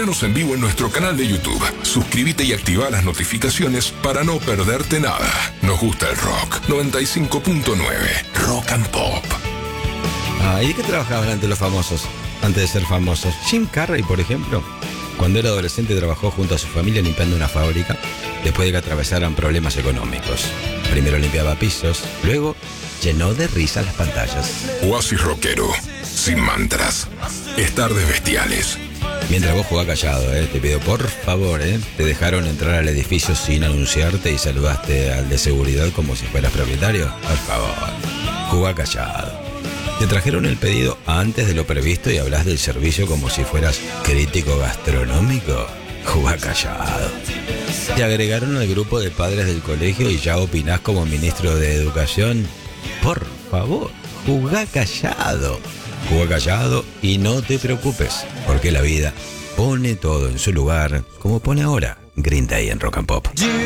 Míranos en vivo en nuestro canal de YouTube. Suscríbete y activa las notificaciones para no perderte nada. Nos gusta el rock. 95.9 Rock and Pop. ¿Y de qué trabajaban antes los famosos? Antes de ser famosos. Jim Carrey, por ejemplo, cuando era adolescente trabajó junto a su familia limpiando una fábrica después de que atravesaran problemas económicos. Primero limpiaba pisos, luego llenó de risa las pantallas. Oasis rockero, sin mantras. Es tardes bestiales. Mientras vos jugás callado, te pido por favor, te dejaron entrar al edificio sin anunciarte y saludaste al de seguridad como si fueras propietario. Por favor, jugá callado. Te trajeron el pedido antes de lo previsto y hablas del servicio como si fueras crítico gastronómico. Jugá callado. Te agregaron al grupo de padres del colegio y ya opinás como ministro de Educación. Por favor, jugá callado. Jugá callado y no te preocupes, porque la vida pone todo en su lugar, como pone ahora Green Day en Rock and Pop.